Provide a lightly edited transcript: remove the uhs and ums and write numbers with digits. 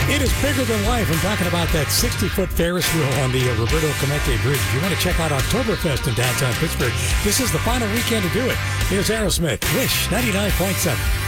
It is bigger than life. I'm talking about that 60-foot Ferris wheel on the Roberto Clemente Bridge. If you want to check out Oktoberfest in downtown Pittsburgh, this is the final weekend to do it. Here's Aerosmith, Wish 99.7.